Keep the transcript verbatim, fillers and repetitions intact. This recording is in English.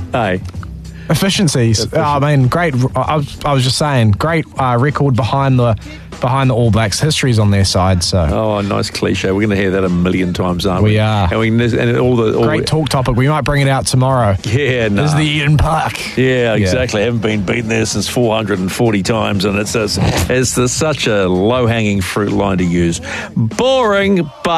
Hey. Efficiencies. Efficient. Oh, I mean, great. I was, I was just saying, great uh, record behind the behind the All Blacks. History's on their side. So, oh, nice cliche. We're going to hear that a million times, aren't we? We are. And, we, and all the all great the, talk topic. We might bring it out tomorrow. Yeah, no. This is the Eden Park. Yeah, exactly. Yeah. I haven't been beaten there since four hundred forty times, and it's, it's, it's, it's such a low-hanging fruit line to use. Boring, but